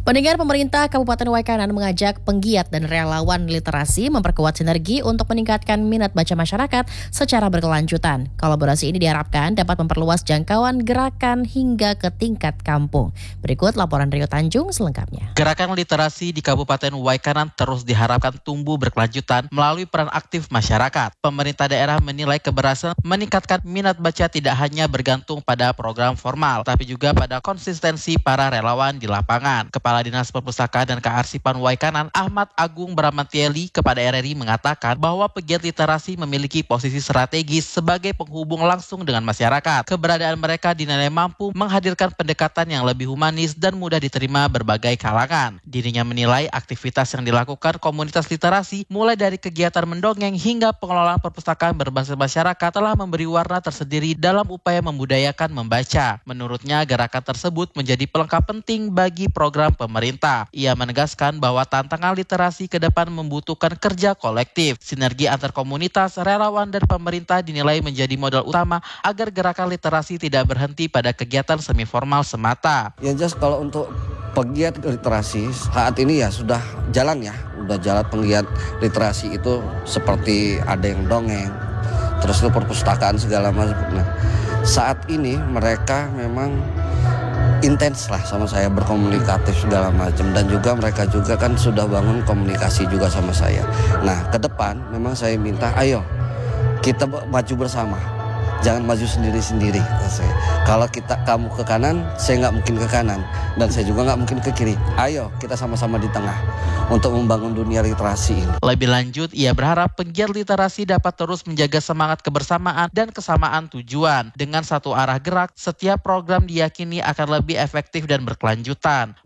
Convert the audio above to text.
Pendengar, pemerintah Kabupaten Waikanan mengajak penggiat dan relawan literasi memperkuat sinergi untuk meningkatkan minat baca masyarakat secara berkelanjutan. Kolaborasi ini diharapkan dapat memperluas jangkauan gerakan hingga ke tingkat kampung. Berikut laporan Rio Tanjung selengkapnya. Gerakan literasi di Kabupaten Waikanan terus diharapkan tumbuh berkelanjutan melalui peran aktif masyarakat. Pemerintah daerah menilai keberhasilan meningkatkan minat baca tidak hanya bergantung pada program formal, tapi juga pada konsistensi para relawan di lapangan. Kepala Dinas Perpustakaan dan Kearsipan Waikanan, Ahmad Agung Bramatieli, kepada RRI mengatakan bahwa pegiat literasi memiliki posisi strategis sebagai penghubung langsung dengan masyarakat. Keberadaan mereka dinilai mampu menghadirkan pendekatan yang lebih humanis dan mudah diterima berbagai kalangan. Dirinya menilai aktivitas yang dilakukan komunitas literasi mulai dari kegiatan mendongeng hingga pengelolaan perpustakaan berbasis masyarakat telah memberi warna tersendiri dalam upaya membudayakan membaca. Menurutnya, gerakan tersebut menjadi pelengkap penting bagi program pemerintah. Ia menegaskan bahwa tantangan literasi ke depan membutuhkan kerja kolektif. Sinergi antar komunitas, relawan, dan pemerintah dinilai menjadi modal utama agar gerakan literasi tidak berhenti pada kegiatan semi formal semata. Yang jelas kalau untuk pegiat literasi saat ini ya sudah jalan penggiat literasi itu seperti ada yang dongeng, terus itu perpustakaan segala macam. Nah, saat ini mereka memang intens lah sama saya, berkomunikatif segala macam, dan juga mereka juga kan sudah bangun komunikasi juga sama saya. Nah, ke depan memang saya minta ayo kita maju bersama. Jangan maju sendiri-sendiri. Kalau kamu ke kanan, saya nggak mungkin ke kanan, dan saya juga nggak mungkin ke kiri. Ayo kita sama-sama di tengah untuk membangun dunia literasi ini. Lebih lanjut, ia berharap penggiat literasi dapat terus menjaga semangat kebersamaan dan kesamaan tujuan. Dengan satu arah gerak, setiap program diyakini akan lebih efektif dan berkelanjutan.